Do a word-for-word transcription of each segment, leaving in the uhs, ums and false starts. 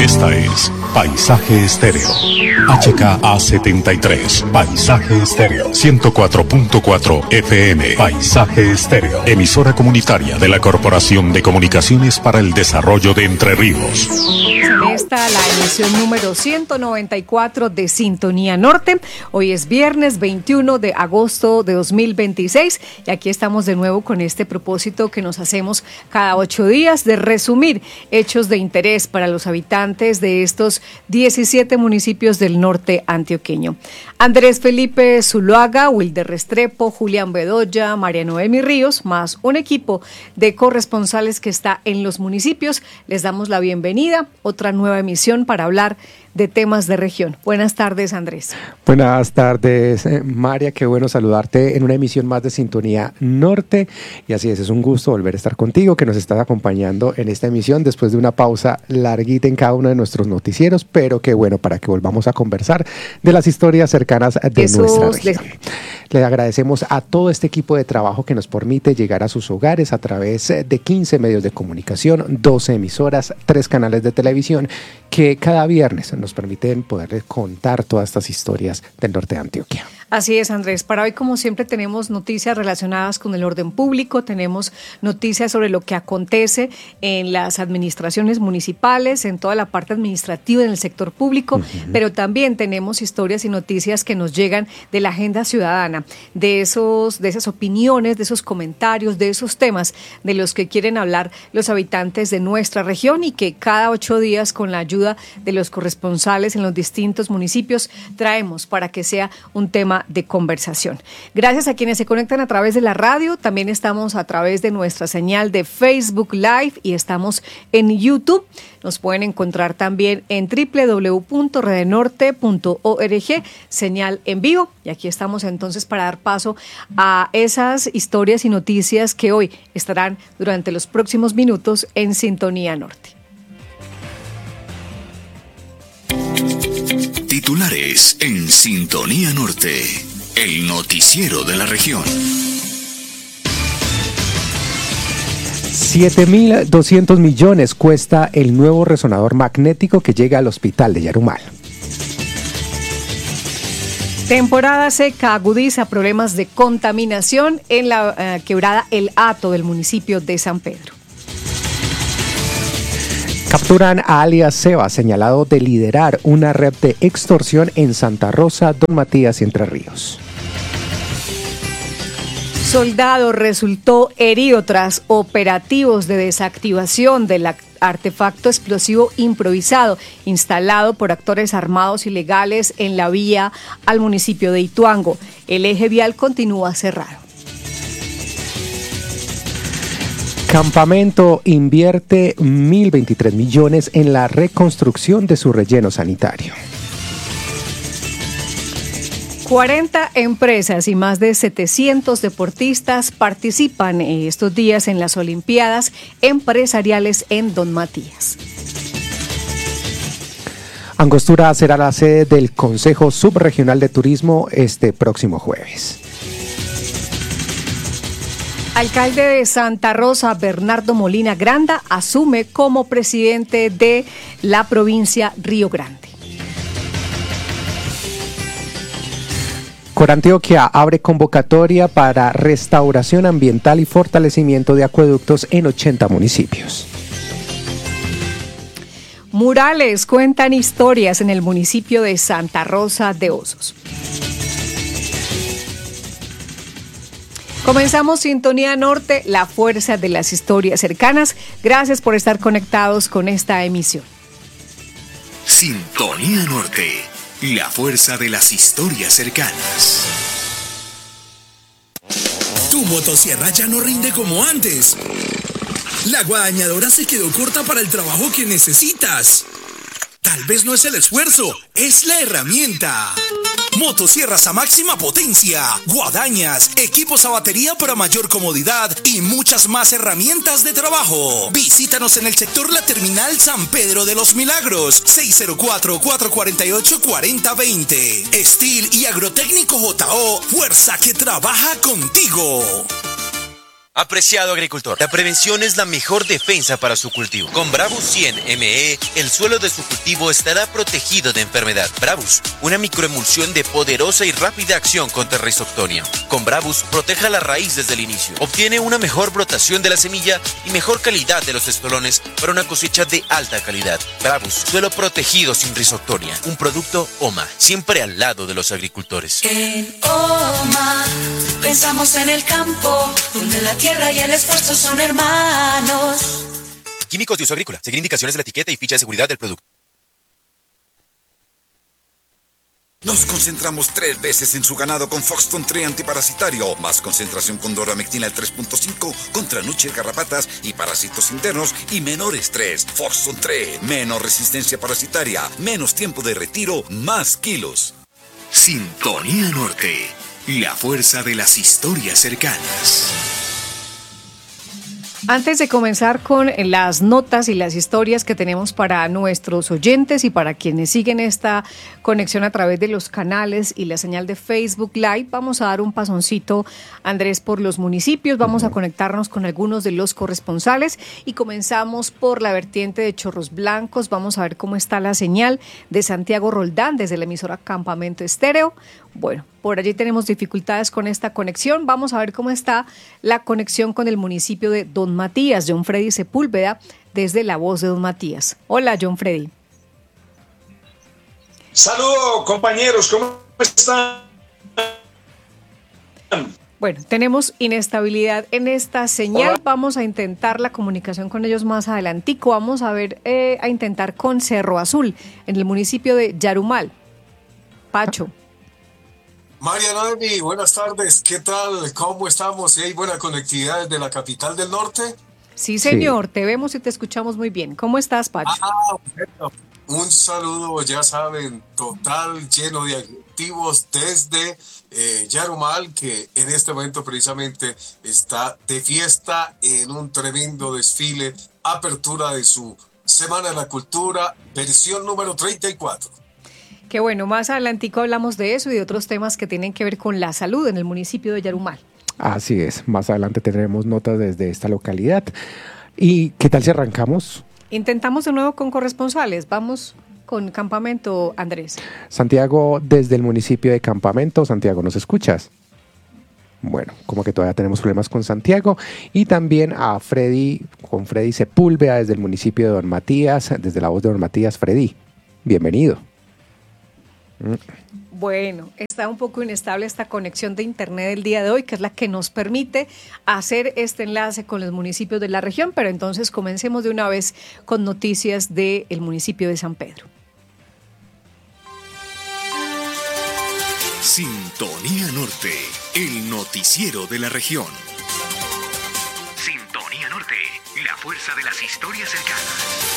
Esta es Paisaje Estéreo. H K A setenta y tres. Paisaje Estéreo. ciento cuatro punto cuatro F M. Paisaje Estéreo. Emisora comunitaria de la Corporación de Comunicaciones para el Desarrollo de Entre Ríos. Esta la emisión número ciento noventa y cuatro de Sintonía Norte. Hoy es viernes veintiuno de agosto de dos mil veintiséis y aquí estamos de nuevo con este propósito que nos hacemos cada ocho días de resumir hechos de interés para los habitantes de estos diecisiete municipios del norte antioqueño. Andrés Felipe Zuluaga, Wilder Restrepo, Julián Bedoya, María Noemi Ríos, más un equipo de corresponsales que está en los municipios. Les damos la bienvenida, otra nueva emisión para hablar de temas de región. Buenas tardes, Andrés. Buenas tardes, María. Qué bueno saludarte en una emisión más de Sintonía Norte. Y así es, es un gusto volver a estar contigo, que nos estás acompañando en esta emisión después de una pausa larguita en cada uno de nuestros noticieros, pero qué bueno para que volvamos a conversar de las historias cercanas de Esos nuestra región. Le... Le agradecemos a todo este equipo de trabajo que nos permite llegar a sus hogares a través de quince medios de comunicación, doce emisoras, tres canales de televisión, que cada viernes nos permiten poderles contar todas estas historias del norte de Antioquia. Así es, Andrés. Para hoy, como siempre, tenemos noticias relacionadas con el orden público, tenemos noticias sobre lo que acontece en las administraciones municipales, en toda la parte administrativa en el sector público, uh-huh. pero también tenemos historias y noticias que nos llegan de la agenda ciudadana, de esos, de esas opiniones, de esos comentarios, de esos temas de los que quieren hablar los habitantes de nuestra región y que cada ocho días, con la ayuda de los corresponsales en los distintos municipios, traemos para que sea un tema de conversación. Gracias a quienes se conectan a través de la radio, también estamos a través de nuestra señal de Facebook Live y estamos en YouTube. Nos pueden encontrar también en doble u doble u doble u punto redenorte punto org, señal en vivo. Y aquí estamos entonces para dar paso a esas historias y noticias que hoy estarán durante los próximos minutos en Sintonía Norte. Titulares en Sintonía Norte, el noticiero de la región. siete mil doscientos millones cuesta el nuevo resonador magnético que llega al hospital de Yarumal. Temporada seca agudiza problemas de contaminación en la uh, quebrada El Hato del municipio de San Pedro. Capturan a alias Seba, señalado de liderar una red de extorsión en Santa Rosa, Don Matías y Entre Ríos. Soldado resultó herido tras operativos de desactivación del artefacto explosivo improvisado instalado por actores armados ilegales en la vía al municipio de Ituango. El eje vial continúa cerrado. Campamento invierte mil veintitrés millones en la reconstrucción de su relleno sanitario. cuarenta empresas y más de setecientos deportistas participan estos días en las Olimpiadas Empresariales en Don Matías. Angostura será la sede del Consejo Subregional de Turismo este próximo jueves. Alcalde de Santa Rosa, Bernardo Molina Granda, asume como presidente de la provincia Río Grande. Corantioquia abre convocatoria para restauración ambiental y fortalecimiento de acueductos en ochenta municipios. Murales cuentan historias en el municipio de Santa Rosa de Osos. Comenzamos Sintonía Norte, la fuerza de las historias cercanas. Gracias por estar conectados con esta emisión. Sintonía Norte, la fuerza de las historias cercanas. Tu motosierra ya no rinde como antes. La guadañadora se quedó corta para el trabajo que necesitas. Tal vez no es el esfuerzo, es la herramienta. Motosierras a máxima potencia, guadañas, equipos a batería para mayor comodidad y muchas más herramientas de trabajo. Visítanos en el sector La Terminal San Pedro de los Milagros, seis cero cuatro, cuatro cuatro ocho, cuatro cero dos cero. Steel y Agrotécnico J O, fuerza que trabaja contigo. Apreciado agricultor, la prevención es la mejor defensa para su cultivo. Con Bravus cien M E, el suelo de su cultivo estará protegido de enfermedad. Bravus, una microemulsión de poderosa y rápida acción contra Rhizoctonia. Con Bravus, proteja la raíz desde el inicio. Obtiene una mejor brotación de la semilla y mejor calidad de los estolones para una cosecha de alta calidad. Bravus, suelo protegido sin Rhizoctonia. Un producto OMA, siempre al lado de los agricultores. En OMA pensamos en el campo, donde la tierra y el esfuerzo son hermanos. Químicos de uso agrícola. Seguir indicaciones de la etiqueta y ficha de seguridad del producto. Nos concentramos tres veces en su ganado con Foxton tres antiparasitario. Más concentración con Doramectina al tres punto cinco contra nuches, garrapatas y parásitos internos y menor estrés. Foxton tres, menos resistencia parasitaria, menos tiempo de retiro, más kilos. Sintonía Norte, la fuerza de las historias cercanas. Antes de comenzar con las notas y las historias que tenemos para nuestros oyentes y para quienes siguen esta conexión a través de los canales y la señal de Facebook Live, vamos a dar un pasoncito, Andrés, por los municipios. Vamos a conectarnos con algunos de los corresponsales y comenzamos por la vertiente de Chorros Blancos. Vamos a ver cómo está la señal de Santiago Roldán desde la emisora Campamento Estéreo. Bueno, por allí tenemos dificultades con esta conexión. Vamos a ver cómo está la conexión con el municipio de Don Matías. John Freddy Sepúlveda desde La Voz de Don Matías. Hola, John Freddy. Saludos, compañeros, ¿cómo están? Bueno, tenemos inestabilidad en esta señal. Hola. Vamos a intentar la comunicación con ellos más adelantico. Vamos a ver, eh, a intentar con Cerro Azul, en el municipio de Yarumal. Pacho. María Noemi, buenas tardes. ¿Qué tal? ¿Cómo estamos? ¿Sí hay buena conectividad desde la capital del norte? Sí, señor. Sí. Te vemos y te escuchamos muy bien. ¿Cómo estás, Pacho? Ah, bueno. Un saludo, ya saben, total, lleno de activos desde eh, Yarumal, que en este momento precisamente está de fiesta en un tremendo desfile, apertura de su Semana de la Cultura, versión número treinta y cuatro. Qué bueno, más adelantico hablamos de eso y de otros temas que tienen que ver con la salud en el municipio de Yarumal. Así es, más adelante tendremos notas desde esta localidad. ¿Y qué tal si arrancamos? Intentamos de nuevo con corresponsales, vamos con Campamento, Andrés. Santiago, desde el municipio de Campamento. Santiago, ¿nos escuchas? Bueno, como que todavía tenemos problemas con Santiago. Y también a Freddy, con Freddy Sepúlveda desde el municipio de Don Matías, desde La Voz de Don Matías. Freddy, bienvenido. Bueno, está un poco inestable esta conexión de internet del día de hoy, que es la que nos permite hacer este enlace con los municipios de la región, pero entonces comencemos de una vez con noticias del municipio de San Pedro. Sintonía Norte, el noticiero de la región. Sintonía Norte, la fuerza de las historias cercanas.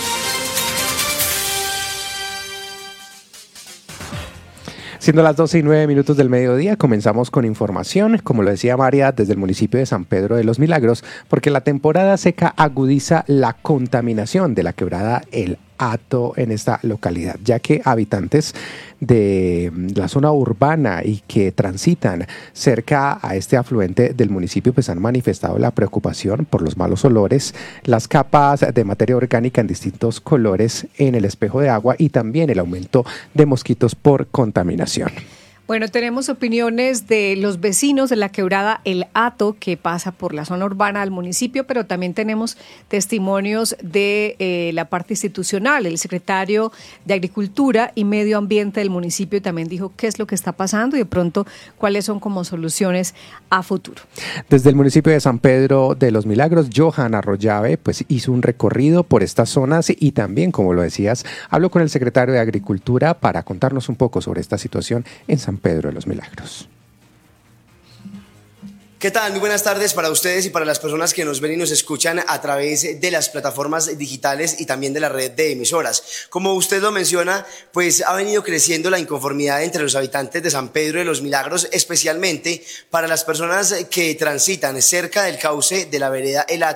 Siendo las doce y nueve minutos del mediodía, comenzamos con información, como lo decía María, desde el municipio de San Pedro de los Milagros, porque la temporada seca agudiza la contaminación de la quebrada El Hato en esta localidad, ya que habitantes de la zona urbana y que transitan cerca a este afluente del municipio pues han manifestado la preocupación por los malos olores, las capas de materia orgánica en distintos colores en el espejo de agua y también el aumento de mosquitos por contaminación. Bueno, tenemos opiniones de los vecinos de la quebrada El Hato, que pasa por la zona urbana del municipio, pero también tenemos testimonios de eh, la parte institucional. El secretario de Agricultura y Medio Ambiente del municipio también dijo qué es lo que está pasando y de pronto cuáles son como soluciones a futuro. Desde el municipio de San Pedro de los Milagros, Johan Arroyave pues hizo un recorrido por estas zonas y también, como lo decías, habló con el secretario de Agricultura para contarnos un poco sobre esta situación en San Pedro de los Milagros. ¿Qué tal? Muy buenas tardes para ustedes y para las personas que nos ven y nos escuchan a través de las plataformas digitales y también de la red de emisoras. Como usted lo menciona, pues ha venido creciendo la inconformidad entre los habitantes de San Pedro de los Milagros, especialmente para las personas que transitan cerca del cauce de la vereda El Hato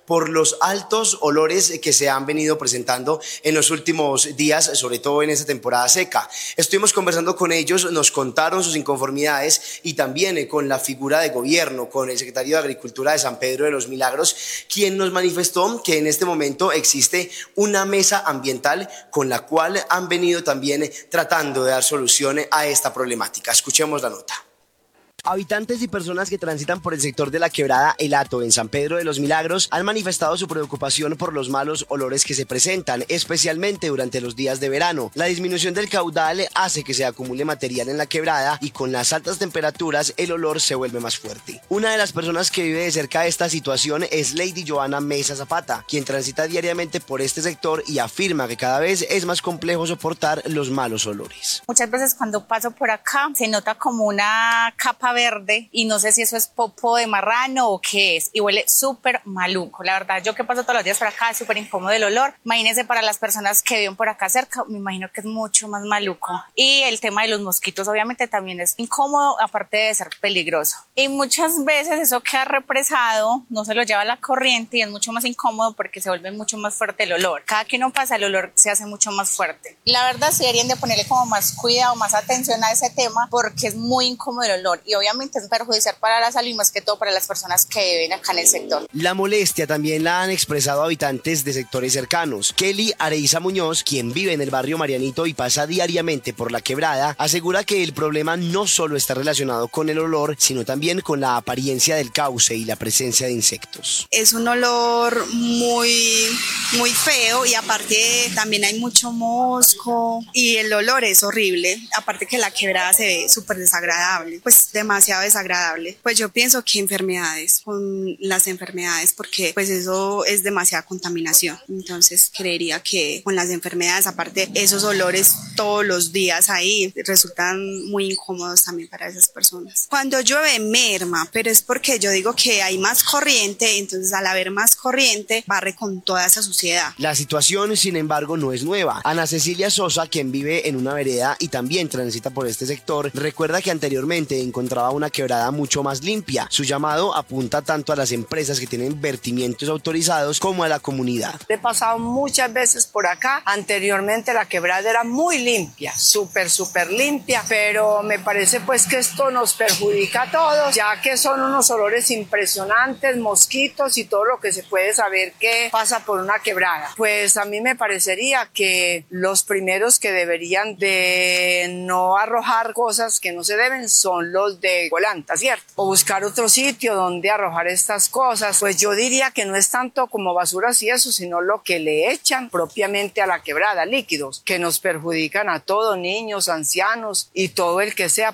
por los altos olores que se han venido presentando en los últimos días, sobre todo en esta temporada seca. Estuvimos conversando con ellos, nos contaron sus inconformidades y también eh, con la figura de gobierno, con el secretario de Agricultura de San Pedro de los Milagros, quien nos manifestó que en este momento existe una mesa ambiental con la cual han venido también tratando de dar solución a esta problemática. Escuchemos la nota. Habitantes y personas que transitan por el sector de la quebrada El Hato en San Pedro de los Milagros han manifestado su preocupación por los malos olores que se presentan, especialmente durante los días de verano. La disminución del caudal hace que se acumule material en la quebrada y con las altas temperaturas el olor se vuelve más fuerte. Una de las personas que vive de cerca esta situación es Lady Joana Mesa Zapata, quien transita diariamente por este sector y afirma que cada vez es más complejo soportar los malos olores. Muchas veces cuando paso por acá se nota como una capa verde y no sé si eso es popo de marrano o qué es y huele súper maluco. La verdad, yo que paso todos los días por acá es súper incómodo el olor. Imagínense para las personas que viven por acá cerca, me imagino que es mucho más maluco. Y el tema de los mosquitos obviamente también es incómodo, aparte de ser peligroso. Y muchas veces eso queda represado, no se lo lleva la corriente y es mucho más incómodo porque se vuelve mucho más fuerte el olor. Cada que uno pasa el olor se hace mucho más fuerte. La verdad sí deberían de ponerle como más cuidado, más atención a ese tema porque es muy incómodo el olor y obviamente es perjudicial para la salud y más que todo para las personas que viven acá en el sector. La molestia también la han expresado habitantes de sectores cercanos. Kelly Areiza Muñoz, quien vive en el barrio Marianito y pasa diariamente por la quebrada, asegura que el problema no solo está relacionado con el olor, sino también con la apariencia del cauce y la presencia de insectos. Es un olor muy, muy feo y aparte también hay mucho mosco y el olor es horrible. Aparte que la quebrada se ve súper desagradable, pues demasiado desagradable. Pues yo pienso que enfermedades, con las enfermedades, porque pues eso es demasiada contaminación. Entonces creería que con las enfermedades, aparte esos olores todos los días ahí, resultan muy incómodos también para esas personas. Cuando llueve merma, pero es porque yo digo que hay más corriente, entonces al haber más corriente barre con toda esa suciedad. La situación, sin embargo, no es nueva. Ana Cecilia Sosa, quien vive en una vereda y también transita por este sector, recuerda que anteriormente encontraba una quebrada mucho más limpia. Su llamado apunta tanto a las empresas que tienen vertimientos autorizados como a la comunidad. He pasado muchas veces por acá. Anteriormente la quebrada era muy limpia, súper, súper limpia, pero me parece pues que esto nos perjudica a todos, ya que son unos olores impresionantes, mosquitos y todo lo que se puede saber que pasa por una quebrada. Pues a mí me parecería que los primeros que deberían de no arrojar cosas que no se deben son los de Volanta, ¿cierto? O buscar otro sitio donde arrojar estas cosas. Pues yo diría que no es tanto como basuras y eso, sino lo que le echan propiamente a la quebrada, líquidos que nos perjudican a todos, niños, ancianos y todo el que sea,